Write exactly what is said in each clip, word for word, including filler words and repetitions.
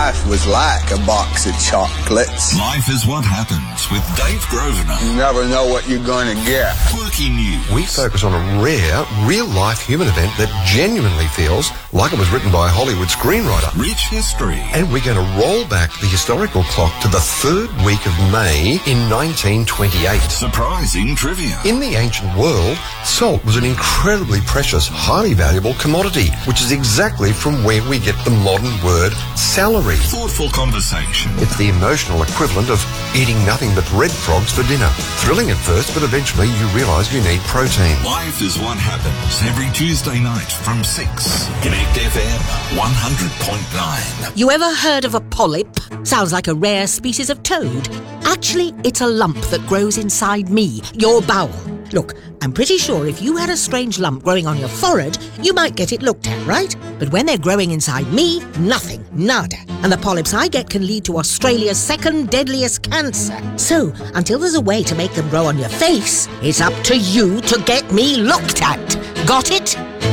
life was like a box of chocolates. Life is what happens with Dave Grosvenor. You never know what you're going to get. Quirky News. We focus on a rare, real-life human event that genuinely feels like it was written by a Hollywood screenwriter. Rich history. And we're going to roll back the historical clock to the third week of May in nineteen twenty-eight. Surprising trivia. In the ancient world, salt was an incredibly precious, highly valuable commodity, which is exactly from where we get the modern word salary. Thoughtful conversation. It's the emotional equivalent of eating nothing but red frogs for dinner. Thrilling at first, but eventually you realise you need protein. Life is what happens every Tuesday night from six. Connect F M one hundred point nine. You ever heard of a polyp? Sounds like a rare species of toad. Actually, it's a lump that grows inside me, your bowel. Look, I'm pretty sure if you had a strange lump growing on your forehead, you might get it looked at, right? But when they're growing inside me, nothing, nada. And the polyps I get can lead to Australia's second deadliest cancer. So, until there's a way to make them grow on your face, it's up to you to get me looked at. Got it?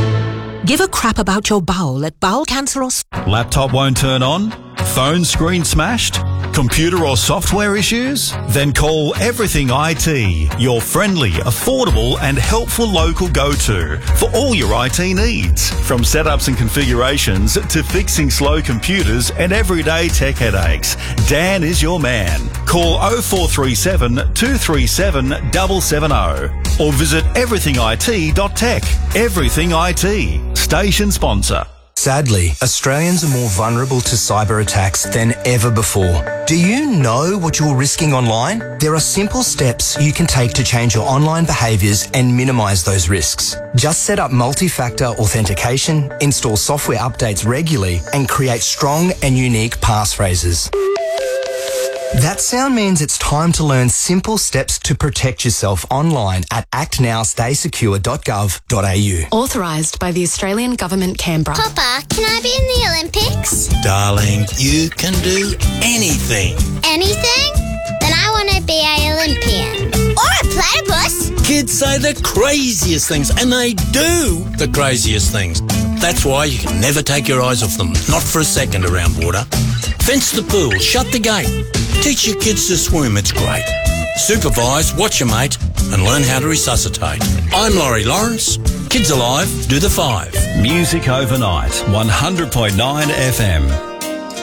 Give a crap about your bowel at Bowel Cancer Australia. Laptop won't turn on? Phone screen smashed? Computer or software issues? Then call Everything I T, your friendly, affordable and helpful local go-to for all your I T needs. From setups and configurations to fixing slow computers and everyday tech headaches, Dan is your man. Call oh four three seven, two three seven, seven seven oh or visit everything I T dot tech. Everything I T, station sponsor. Sadly, Australians are more vulnerable to cyber attacks than ever before. Do you know what you're risking online? There are simple steps you can take to change your online behaviours and minimise those risks. Just set up multi-factor authentication, install software updates regularly, and create strong and unique passphrases. That sound means it's time to learn simple steps to protect yourself online at act now stay secure dot gov dot a u. Authorised by the Australian Government, Canberra. Papa, can I be in the Olympics? Darling, you can do anything. Anything? Then I want to be an Olympian. Or a platypus. Kids say the craziest things, and they do the craziest things. That's why you can never take your eyes off them, not for a second around water. Fence the pool, shut the gate. Teach your kids to swim, it's great. Supervise, watch your mate, and learn how to resuscitate. I'm Laurie Lawrence. Kids Alive, do the five. Music overnight, one hundred point nine F M.